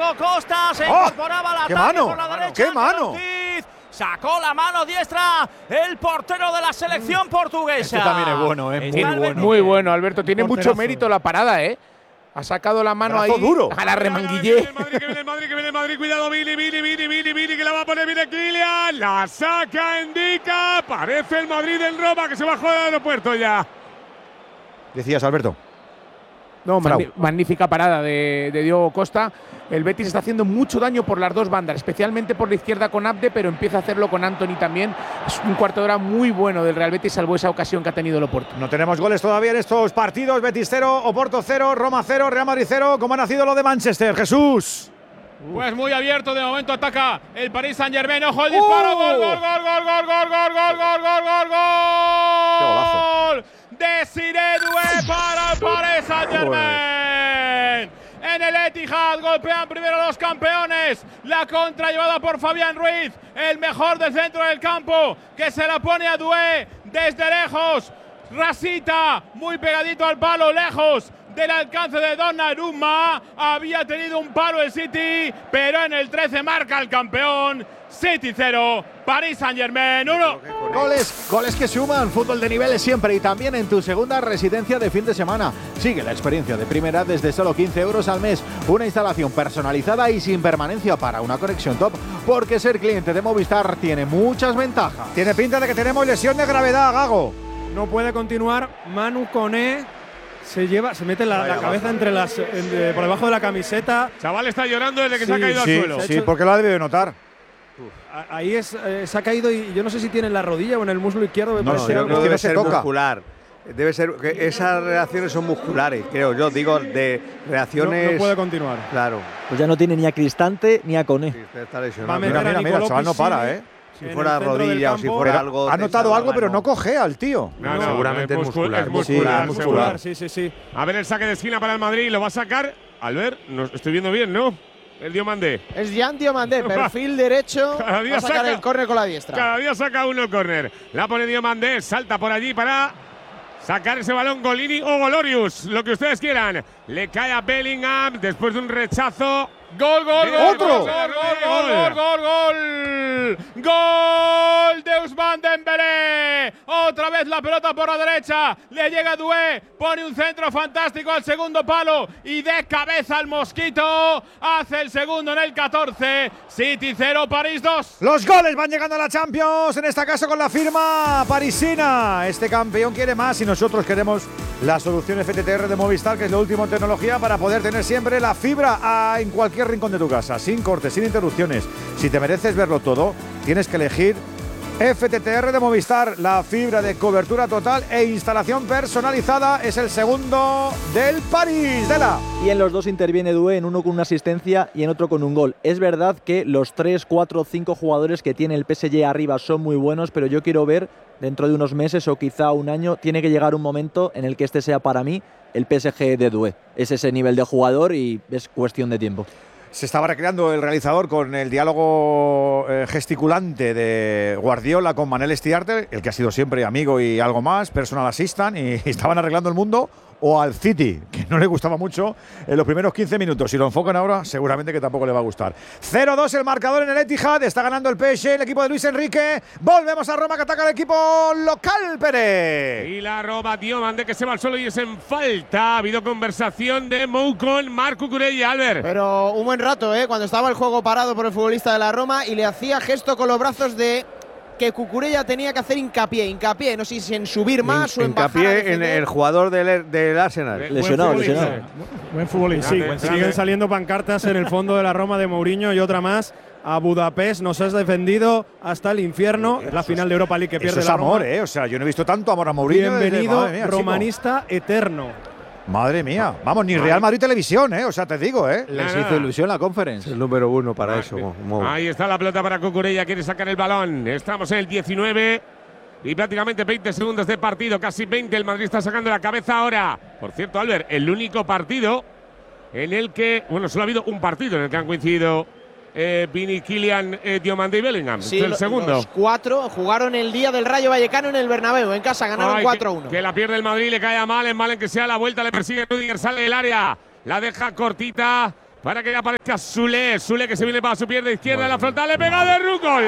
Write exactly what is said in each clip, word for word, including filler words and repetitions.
Diego Costa, se ¡Oh! incorporaba la ¡Qué ataque mano! por la derecha. ¡Qué mano! Ortiz, sacó la mano diestra el portero de la selección portuguesa. Este también es bueno, ¿eh? Muy bueno. Muy bueno, Alberto. Tiene Porterazo. mucho mérito la parada, ¿eh? Ha sacado la mano Brazo ahí duro. a la remanguillé. Que viene el Madrid, que viene el Madrid. Cuidado, Vini, Vini, Vini, Vini, Vini, que la va a poner, viene Kylian. La saca, indica. Parece el Madrid del Roma que se bajó del aeropuerto ya. Decías, Alberto. No, Frau. magni- magnífica parada de, de Diego Costa. El Betis está haciendo mucho daño por las dos bandas, especialmente por la izquierda con Abde, pero empieza a hacerlo con Antony también. Es un cuarto de hora muy bueno del Real Betis, salvo esa ocasión que ha tenido el Oporto. No tenemos goles todavía en estos partidos. Betis cero, Oporto cero, Roma cero, Real Madrid cero. ¿Cómo ha nacido lo de Manchester, Jesús? Pues muy abierto, de momento ataca el Paris Saint-Germain. Ojo el disparo, ¡Uh! gol, gol, gol, gol, gol, gol, gol, gol, gol, gol, gol, ¡Qué golazo! gol. Desiré Doué para el Paris Saint-Germain. En el Etihad golpean primero los campeones. La contra llevada por Fabián Ruiz, el mejor del centro del campo, que se la pone a Doué desde lejos. Rasita, muy pegadito al palo, lejos del alcance de Donnarumma. Había tenido un palo el City, pero en el trece marca el campeón. City cero, Paris Saint-Germain uno. Goles, goles que suman, fútbol de niveles siempre y también en tu segunda residencia de fin de semana. Sigue la experiencia de primera desde solo quince euros al mes. Una instalación personalizada y sin permanencia para una conexión top, porque ser cliente de Movistar tiene muchas ventajas. Tiene pinta de que tenemos lesión de gravedad, Gago. No puede continuar. Manu Koné se lleva, se mete la, la cabeza entre las, en- por debajo de la camiseta. Chaval está llorando desde que Sí, se ha caído Sí, al suelo. sí, porque lo ha debido de notar. A- Ahí es, eh, se ha caído y yo no sé si tiene en la rodilla o en el muslo izquierdo. me No, parece yo algo. creo que debe no se ser toca. muscular. Debe ser que esas reacciones son musculares, creo yo. Digo, de no, reacciones. no puede continuar. Claro. Pues ya no tiene ni a Cristante ni a Coné. Sí, está lesionado. Va a meter Mira, mira, a mira, el Nicolò chaval no para, Piscini ¿eh? Si en fuera el centro del rodilla o si campo. fuera Pero algo. ha notado tensado, algo, pero no. no cojea el tío. No, no, seguramente es muscul- muscular. es muscular, Muscular, seguro. Sí, sí, sí. A ver el saque de esquina para el Madrid. Lo va a sacar. Albert, no, estoy viendo bien, ¿no? El Diomandé. Es Jan Diomandé, perfil derecho. Cada día Va a sacar saca- el córner con la diestra. Cada día saca uno el córner. La pone Diomandé. Salta por allí para sacar ese balón Golini o Golorius. Lo que ustedes quieran. Le cae a Bellingham después de un rechazo. Gol, gol, De- gol, ¡Otro! gol, gol, gol, gol, gol, gol. Gol de Ousmane Dembélé. Otra vez la pelota por la derecha. Le llega Doué, pone un centro fantástico al segundo palo y de cabeza al Mosquito. Hace el segundo en el catorce. City cero, París dos. Los goles van llegando a la Champions, en este caso con la firma parisina. Este campeón quiere más y nosotros queremos la solución F T T R de Movistar, que es lo último en tecnología para poder tener siempre la fibra a, en cualquier rincón de tu casa, sin cortes, sin interrupciones. Si te mereces verlo todo, tienes que elegir F T T R de Movistar, la fibra de cobertura total e instalación personalizada. Es el segundo del París, de la. Y en los dos interviene Doué, en uno con una asistencia y en otro con un gol. Es verdad que los tres, cuatro, cinco jugadores que tiene el P S G arriba son muy buenos, pero yo quiero ver dentro de unos meses o quizá un año, tiene que llegar un momento en el que este sea para mí el P S G de Doué. Es ese nivel de jugador y es cuestión de tiempo. Se estaba recreando el realizador con el diálogo eh, gesticulante de Guardiola con Manel Estiarte, el que ha sido siempre amigo y algo más, personal assistant, y, y estaban arreglando el mundo, o al City, que no le gustaba mucho en los primeros quince minutos. Si lo enfocan ahora, seguramente que tampoco le va a gustar. cero dos el marcador en el Etihad, está ganando el P S G, el equipo de Luis Enrique. Volvemos a Roma, que ataca el equipo local, Pérez. Y la roba Diomandé, que se va al suelo y es en falta. Ha habido conversación de Mou con Marco Cucurella, Albert. Pero un buen rato, ¿eh? Cuando estaba el juego parado por el futbolista de la Roma y le hacía gesto con los brazos de que Cucurella tenía que hacer hincapié, hincapié, no sé si en subir más o en bajar a Hincapié en defender. el jugador del, del Arsenal. Lesionado, Buen lesionado. futbolista. Buen futbolista. Sí, Grande, siguen grande. saliendo pancartas en el fondo de la Roma de Mourinho y otra más. A Budapest nos has defendido hasta el infierno. Es la final de Europa League que Eso pierde es la amor, Roma. ¿eh? O sea, yo no he visto tanto amor a Mourinho. desde- Bienvenido, madre mía, chico. romanista eterno. Madre mía. Vamos, ni Real Madrid Televisión, ¿eh? O sea, te digo, ¿eh? Les Nada. hizo ilusión la conference. El número uno para Ah, eso. sí. Mo- Mo. Ahí está la pelota para Cucurella, quiere sacar el balón. Estamos en el diecinueve y prácticamente veinte segundos de partido, casi veinte. El Madrid está sacando la cabeza ahora. Por cierto, Albert, el único partido en el que, bueno, solo ha habido un partido en el que han coincidido eh, Vini, Kylian, eh, Diomandé y Bellingham. Sí, Este es el lo- segundo. Los cuatro jugaron el día del Rayo Vallecano en el Bernabéu. En casa ganaron Ay, cuatro a que, uno. que la pierde el Madrid, le cae a Malen, Malen que sea la vuelta, le persigue Rüdiger, sale del área, la deja cortita para que aparezca Sule. Sule que se viene para su pierna izquierda en la frontal. Le pega de Run. Gol.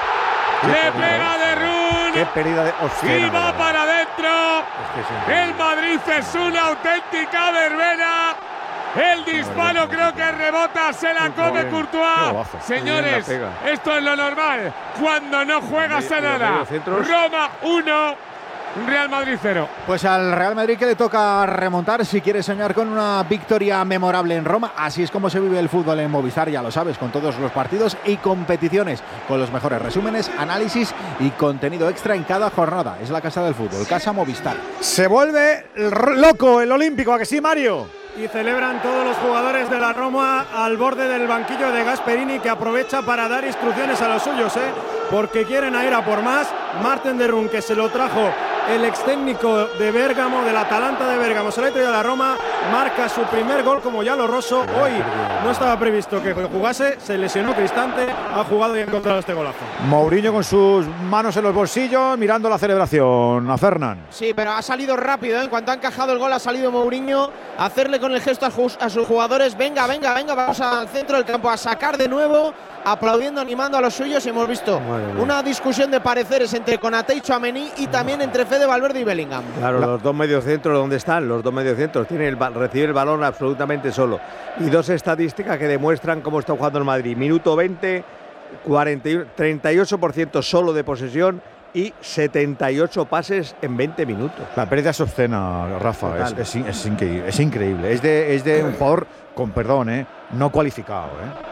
Le pega de Run. Qué pérdida de. Hostia, y no, va no, no. para adentro. Es que es El Madrid es una auténtica verbena. El disparo creo que rebota, se la come Courtois. Señores, esto es lo normal. Cuando no juegas a nada. Roma uno, Real Madrid cero. Pues al Real Madrid que le toca remontar si quiere soñar con una victoria memorable en Roma. Así es como se vive el fútbol en Movistar, ya lo sabes, con todos los partidos y competiciones, con los mejores resúmenes, análisis y contenido extra en cada jornada. Es la casa del fútbol, Casa Movistar. Se vuelve loco el Olímpico, ¿a que sí, Mario? Y celebran todos los jugadores de la Roma al borde del banquillo de Gasperini, que aprovecha para dar instrucciones a los suyos, ¿eh? porque quieren ir a por más. Marten de Run, que se lo trajo el ex técnico de Bérgamo, del Atalanta de Bérgamo, se lo ha traído a la Roma, marca su primer gol como Giallo Rosso. Hoy no estaba previsto que jugase, se lesionó Cristante, ha jugado y ha encontrado este golazo. Mourinho con sus manos en los bolsillos, mirando la celebración a Fernán. Sí, pero ha salido rápido, ¿eh? En cuanto ha encajado el gol ha salido Mourinho a hacerle con el gesto a, a sus jugadores. Venga, venga, venga, vamos al centro del campo a sacar de nuevo, aplaudiendo, animando a los suyos. Hemos visto una discusión de pareceres entre Konaté y Tchouaméni y también entre Fede Valverde y Bellingham. Claro, los dos mediocentros, ¿dónde están? Los dos mediocentros tienen el, recibe el balón absolutamente solo. Y dos estadísticas que demuestran cómo está jugando el Madrid. Minuto veinte, cuarenta y uno, treinta y ocho por ciento solo de posesión y setenta y ocho pases en veinte minutos. La pérdida es obscena, Rafa, es, es, es, increíble, es increíble. Es de, es de un jugador, con perdón, ¿eh? no cualificado.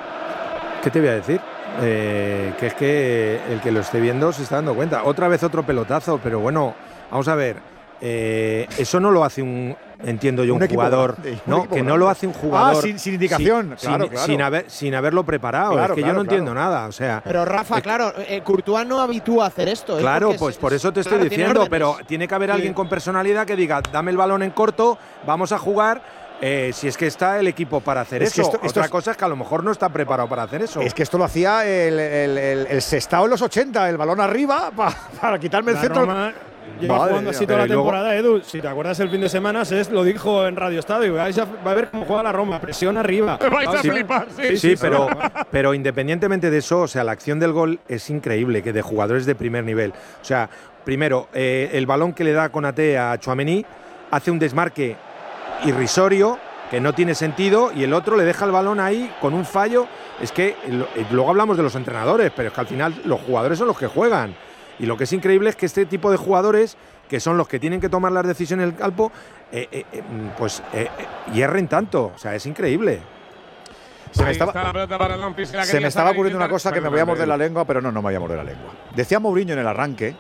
¿eh? ¿Qué te voy a decir? Eh, que es que el que lo esté viendo se está dando cuenta. Otra vez otro pelotazo, pero bueno, vamos a ver. Eh, eso no lo hace un, entiendo yo, un, un jugador, grande, un no, que no lo hace un jugador ah, sin, sin indicación, sin, claro, sin, claro. sin, haber, sin haberlo preparado. Claro, es que claro, yo no claro. entiendo nada, o sea. Pero Rafa, eh, claro, eh, Courtois no habitúa a hacer esto. Claro, pues por eso te estoy claro, diciendo, pero tiene que haber sí. alguien con personalidad que diga, dame el balón en corto, vamos a jugar. Eh, si es que está el equipo para hacer es eso. Esto, esto Otra es, cosa es que a lo mejor no está preparado para hacer eso. Es que esto lo hacía el, el, el, el Sestao en los ochenta, el balón arriba para, para quitarme el la centro. Roma lleva jugando así toda la temporada, luego, Edu. Si te acuerdas el fin de semana, Sés lo dijo en Radio Estadio. Va a ver cómo juega la Roma, presión arriba. Vais a flipar, sí. Sí, sí, pero, pero independientemente de eso, o sea, la acción del gol es increíble, que de jugadores de primer nivel. O sea, primero, eh, el balón que le da Konaté a Tchouaméni hace un desmarque irrisorio, que no tiene sentido, y el otro le deja el balón ahí con un fallo. Es que luego hablamos de los entrenadores, pero es que al final los jugadores son los que juegan. Y lo que es increíble es que este tipo de jugadores, que son los que tienen que tomar las decisiones en el campo, eh, eh, pues eh, eh, hierren tanto. O sea, es increíble. Se me estaba, se me estaba ocurriendo una cosa que me voy a morder la lengua, pero no, no me voy a morder la lengua. Decía Mourinho en el arranque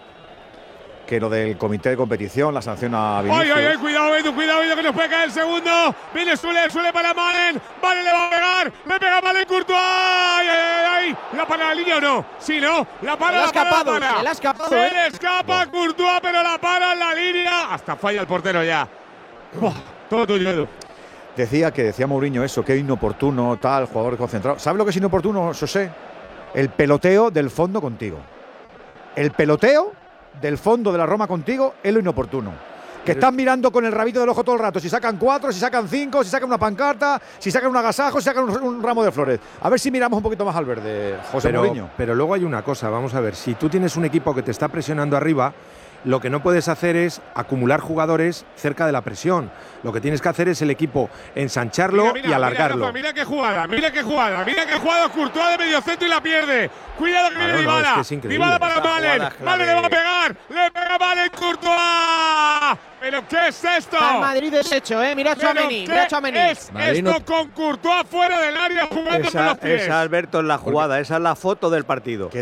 que lo del comité de competición, la sanción a Vinicius. ¡Ay, ay, ay! Cuidado, Edu, cuidado, Edu, que nos puede caer el segundo. Viene Sule, Sule para Malen. Vale, le va a pegar. Le pega Malen Courtois. ¡Ay, ay, ay! ¿La para la línea o no? Sí, ¿no? La para, la para, la para. Se le ha escapado, Se ¿eh? le escapa bueno. Courtois, pero la para en la línea. Hasta falla el portero ya. Uf, todo tuyo, Edu. Decía que decía Mourinho eso, que inoportuno, tal, jugador concentrado. ¿Sabes lo que es inoportuno, José? El peloteo del fondo contigo. El peloteo del fondo de la Roma contigo es lo inoportuno. Que están mirando con el rabito del ojo todo el rato. Si sacan cuatro, si sacan cinco, si sacan una pancarta, si sacan un agasajo, si sacan un, un ramo de flores. A ver si miramos un poquito más al verde, José pero, Mourinho. Pero luego hay una cosa, vamos a ver. Si tú tienes un equipo que te está presionando arriba, lo que no puedes hacer es acumular jugadores cerca de la presión. Lo que tienes que hacer es el equipo ensancharlo mira, mira, y alargarlo. Mira, Rafa, mira qué jugada, mira qué jugada, mira qué jugada Courtois de medio centro y la pierde. Cuidado que claro, viene Dybala. No, es que Dybala para Malen. Malen le va a pegar. Le pega Malen Courtois. ¿Pero qué es esto? El Madrid deshecho, ¿eh? Mira a Tchouaméni. Mira a Tchouaméni. Es esto no... con Courtois fuera del área jugando esa, con los pies. Esa, Alberto, es la jugada. Esa es la foto del partido.